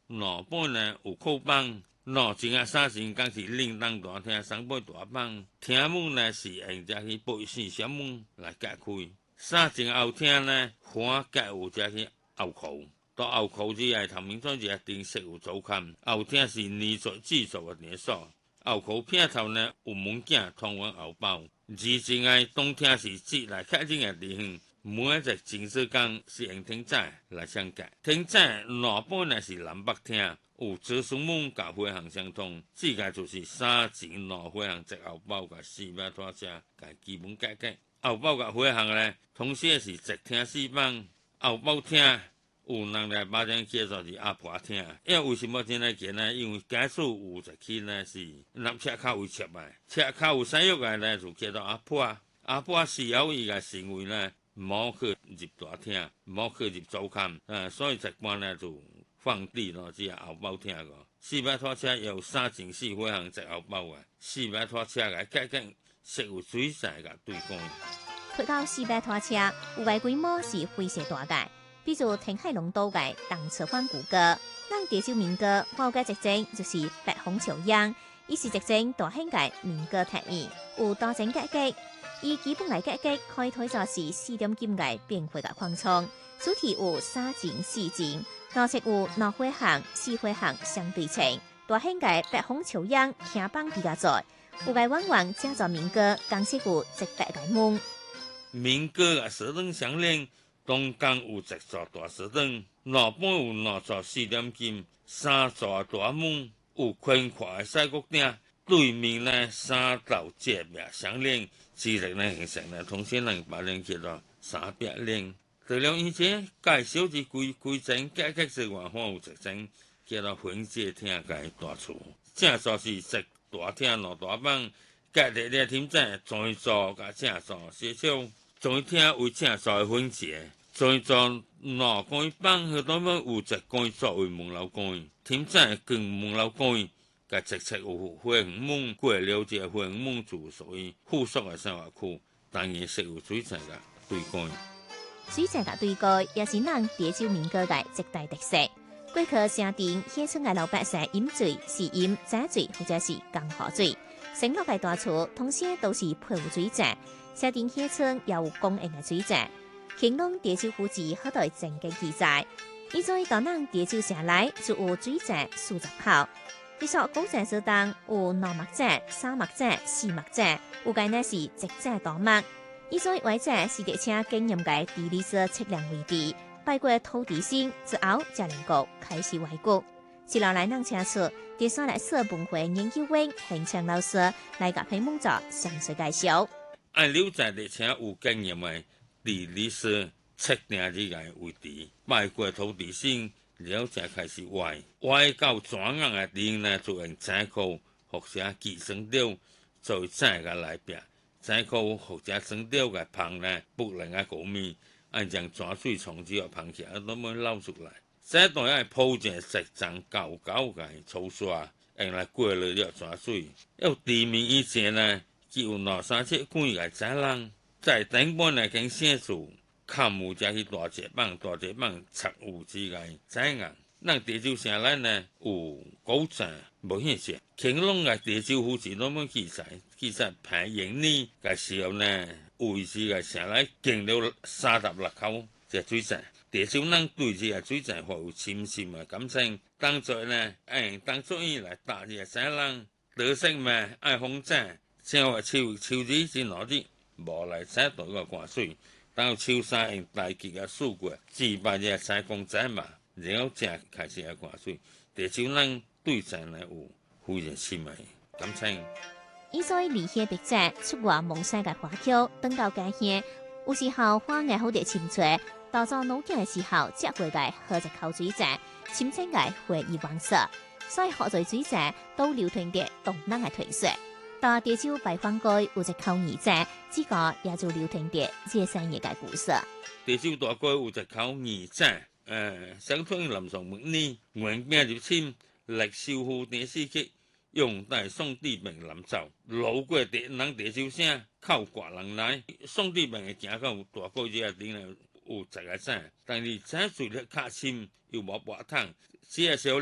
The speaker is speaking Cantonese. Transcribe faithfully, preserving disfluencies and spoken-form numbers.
老本呢有靠帮，老前啊三神更是铃铛大厅三杯大帮，厅门呢是用只去八四小门来隔开。三层后厅呢，花隔有只去后口，到后口之下头面做只定色有走看，后厅是泥塑制作的连锁。后口片头呢有门镜通往后包，二层的东厅是接来客人的地方。每一只景色工是用天仔来相隔，天仔南本呢是南北厅，有左双门甲花行相通，只个就是三层南花行直后包甲四百拖车甲基本改革。后包甲花行呢，同时是直厅四房，后包厅有人来把人介绍是阿婆厅。因为为什么这样讲呢？因为假设有一区呢是南车口为切的，车口有使用的呢就叫做阿婆。阿婆事后伊个行为呢。冇去入大厅，冇去入早餐，啊，所以一般呢就放低咯，只係後包廳個。四百拖車有三層四花行直後包嘅，四百拖車嘅價格實有水曬嘅對講。 睇到四百拖車，有嘅規模是非常大嘅，比如天海龍島嘅東側環古歌，咱潮州民歌我嘅直情就是白虹朝陽，伊是直情大興嘅民歌特意，有多種價格。伊基本嚟價格可以睇作是四點金嘅變化嘅擴充，主題有三層四層，內側有南花行、四花行相對稱，大興嘅白虹朝陽聽幫比較多，有嘅往往加做民歌，更適有直達嘅門。 民歌嘅石燈相連，東江有直座大石燈，南本有兩座四點金，三座大門，有寬闊嘅西角頂，對面呢三道接脈相連。自然呢形成呢，同時能把人叫做三百零。除了以前介紹之規規整價格之外，還有一種叫做分界廳嘅大厝，正座是直大廳兩大房，隔籬咧廳仔中座甲正座小小，中廳為正座嘅分界，中座兩間房去到尾有一間作為門樓間，廳仔更門樓間。甲直直有花園門過了解花園門就屬於附屬嘅生活區，當然是有水圳嘅對蓋。 水圳嘅對蓋也是咱潮州民歌嘅一大特色。過去城鎮鄉村嘅老百姓飲水是飲井水或者是江河水，生活嘅大厝通常都是配有水井，城鎮鄉村也有公營嘅水井。乾隆潮州府志好多正經記載，以在到咱潮州城內就有水井數十口。其實古井所當有兩目井、三目井、四目井，有嘅呢是直井大目。以所外井是列車經驗嘅地理上測量位置，拜過土地先之後，才能夠開始挖掘。接落來，咱請出第三來社文化研究院現場老師來甲屏幕做詳細介紹。 按了解列車有經驗嘅地理上測量呢個位置，拜過土地先。了才開始挖，挖到怎樣嘅地呢？就用井口或者基層料做井嘅內壁，井口或者層料嘅棚呢，不能嘅高面，按將泉水從之後棚起來，都冇撈出來。這當然係鋪正石層高高嘅粗刷，用來過濾了泉水。要地面以前呢，只有兩三尺寬嘅井廊，在頂部呢經寫住。看有只去大隻舫，大隻舫插有之個井硬。咱潮州城內呢有古井無顯示，乾隆個潮州府志都冇記載，記載平盈年個時候呢，有時個城內建了三十六口隻水井。潮州人對這個水井抱有深深嘅感情，當作呢誒當作伊來打這個井人，得勝嘛愛封井，像話秋秋日至落日，無來井度個灌水。到秋山用大吉嘅樹果，祭拜隻三公仔嘛，然後正開始嚟灌水。潮州人對井呢有非常深嘅感情。 以所以離鄉別井出外夢想嘅華僑，等到家鄉，有時候花藝好啲清脆，到咗農耕嘅時候，接過嘅喝一口水井，深深嘅回憶往事。所以學在水井都流傳啲動人嘅特色。到潮州白番街有一口二井，這個也就流傳啲這三頁嘅故事。 潮州大街有一口二井，誒、呃，相傳南宋末年，元兵入侵，歷收復第四期，用帶宋帝汴南走，路過敵人潮州城，靠掛人來，宋帝汴嘅行到大街這個點呢有十個井，但是井水咧較深，又無博通，只係小。